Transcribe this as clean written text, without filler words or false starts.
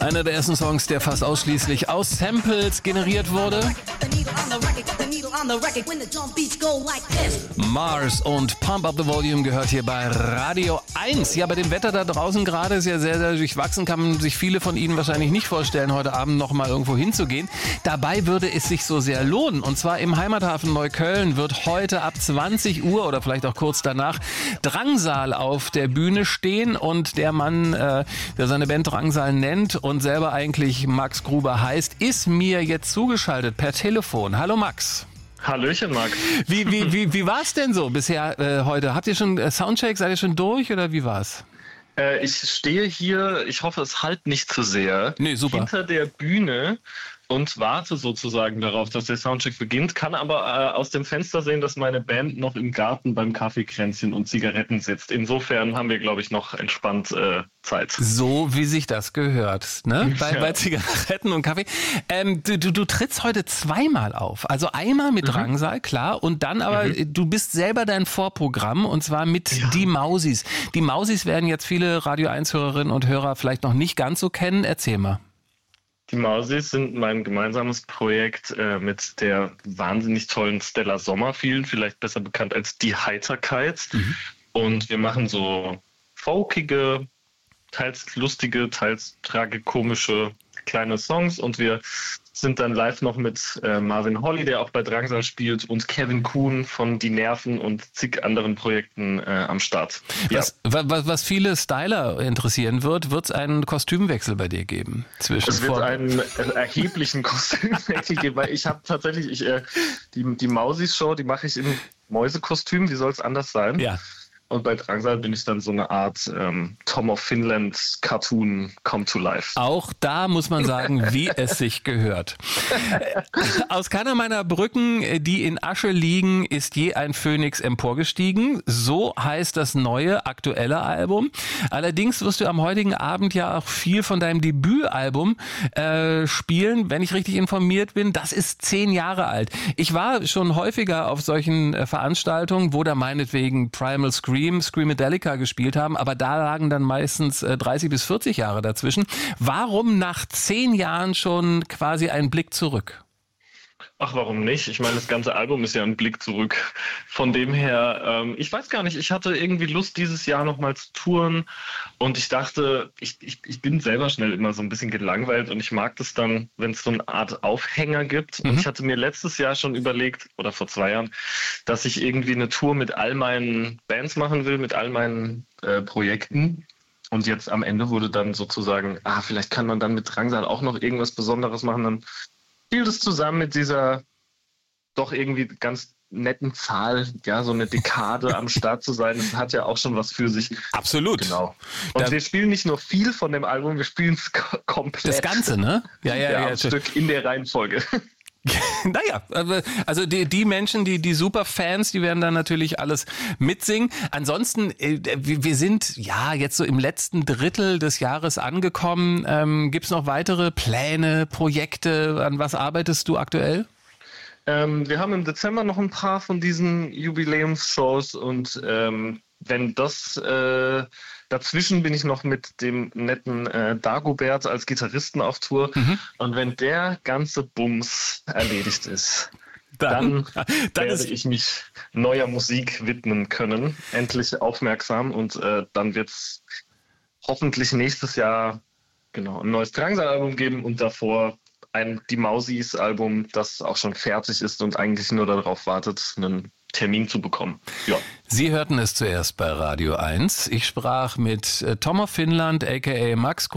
Einer der ersten Songs, der fast ausschließlich aus Samples generiert wurde. Mars und Pump Up the Volume gehört hier bei Radio 1. Ja, bei dem Wetter da draußen gerade ist ja sehr, sehr durchwachsen. Kann man sich viele von Ihnen wahrscheinlich nicht vorstellen, heute Abend noch mal irgendwo hinzugehen. Dabei würde es sich so sehr lohnen. Und zwar im Heimathafen Neukölln wird heute ab 20 Uhr oder vielleicht auch kurz danach Drangsal auf der Bühne stehen. Und der Mann, der seine Band Drangsal nennt und selber eigentlich Max Gruber heißt, ist mir jetzt zugeschaltet per Telefon. Hallo Max. Hallöchen, Max. Wie war es denn so bisher heute? Habt ihr schon Soundcheck? Seid ihr schon durch oder wie war's? Ich stehe hier, ich hoffe, es halt nicht zu sehr, super. Hinter der Bühne und warte sozusagen darauf, dass der Soundcheck beginnt, kann aber aus dem Fenster sehen, dass meine Band noch im Garten beim Kaffeekränzchen und Zigaretten sitzt. Insofern haben wir, glaube ich, noch entspannt Zeit. So wie sich das gehört, ne? Bei Zigaretten und Kaffee. Du trittst heute zweimal auf. Also einmal mit Drangsal, klar, und dann aber, du bist selber dein Vorprogramm und zwar mit Die Mausis. Die Mausis werden jetzt viele Radio 1-Hörerinnen und Hörer vielleicht noch nicht ganz so kennen. Erzähl mal. Die Mausis sind mein gemeinsames Projekt mit der wahnsinnig tollen Stella Sommerfield, vielleicht besser bekannt als Die Heiterkeit. Und wir machen so folkige, teils lustige, teils tragikomische kleine Songs und wir sind dann live noch mit Marvin Holly, der auch bei Drangsal spielt, und Kevin Kuhn von Die Nerven und zig anderen Projekten am Start. Was viele Styler interessieren wird es einen Kostümwechsel bei dir geben? Es wird einen erheblichen Kostümwechsel geben, weil ich habe tatsächlich die Mausis-Show, die mache ich im Mäusekostüm, wie soll es anders sein? Ja. Und bei Drangsal bin ich dann so eine Art Tom of Finland Cartoon come to life. Auch da muss man sagen, wie es sich gehört. Aus keiner meiner Brücken, die in Asche liegen, ist je ein Phönix emporgestiegen. So heißt das neue, aktuelle Album. Allerdings wirst du am heutigen Abend ja auch viel von deinem Debütalbum spielen, wenn ich richtig informiert bin. Das ist 10 Jahre alt. Ich war schon häufiger auf solchen Veranstaltungen, wo da meinetwegen Primal Screamadelica gespielt haben, aber da lagen dann meistens 30 bis 40 Jahre dazwischen. Warum nach 10 Jahren schon quasi ein Blick zurück? Ach, warum nicht? Ich meine, das ganze Album ist ja ein Blick zurück. Von dem her, ich weiß gar nicht, ich hatte irgendwie Lust, dieses Jahr nochmal zu touren und ich dachte, ich bin selber schnell immer so ein bisschen gelangweilt und ich mag das dann, wenn es so eine Art Aufhänger gibt. Und ich hatte mir letztes Jahr schon überlegt, oder vor 2 Jahren, dass ich irgendwie eine Tour mit all meinen Bands machen will, mit all meinen Projekten. Und jetzt am Ende wurde dann sozusagen, vielleicht kann man dann mit Drangsal auch noch irgendwas Besonderes machen, dann fiel das zusammen mit dieser doch irgendwie ganz netten Zahl, ja, so eine Dekade am Start zu sein, das hat ja auch schon was für sich. Absolut. Genau. Und wir spielen nicht nur viel von dem Album, wir spielen es komplett. Das Ganze, ne? Ja, ein Stück in der Reihenfolge. Naja, also die Menschen, die Superfans, die werden dann natürlich alles mitsingen. Ansonsten, wir sind ja jetzt so im letzten Drittel des Jahres angekommen. Gibt's noch weitere Pläne, Projekte? An was arbeitest du aktuell? Wir haben im Dezember noch ein paar von diesen Jubiläumsshows und wenn das dazwischen bin ich noch mit dem netten Dagobert als Gitarristen auf Tour. Und wenn der ganze Bums erledigt ist, dann werde ich mich neuer Musik widmen können. Endlich aufmerksam und dann wird es hoffentlich nächstes Jahr ein neues Drangsal-Album geben und davor ein Die Mausis-Album, das auch schon fertig ist und eigentlich nur darauf wartet, einen Termin zu bekommen. Ja. Sie hörten es zuerst bei Radio 1. Ich sprach mit Tom of Finland, a.k.a. Max